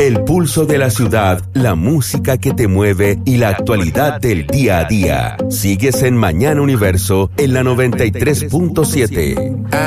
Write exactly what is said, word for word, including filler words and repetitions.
El pulso de la ciudad, la música que te mueve y la actualidad del día a día. Sigues en Mañana Universo en la noventa y tres punto siete.